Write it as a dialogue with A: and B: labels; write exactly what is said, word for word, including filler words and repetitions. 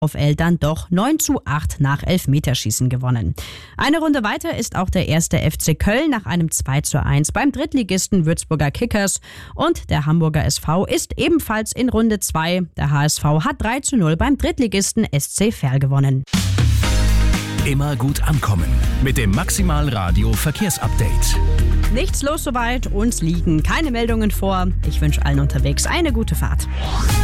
A: VfL dann doch neun zu acht nach Elfmeterschießen gewonnen. Eine Runde weiter ist auch der erste F C Köln nach einem zwei zu eins beim Drittligisten Würzburger Kickers und der Hamburger S V ist ebenfalls in Runde zwei. Der H S V hat drei zu null beim Drittligisten S C Verl gewonnen.
B: Immer gut ankommen mit dem Maximal Radio Verkehrsupdate.
A: Nichts los soweit, uns liegen keine Meldungen vor. Ich wünsche allen unterwegs eine gute Fahrt.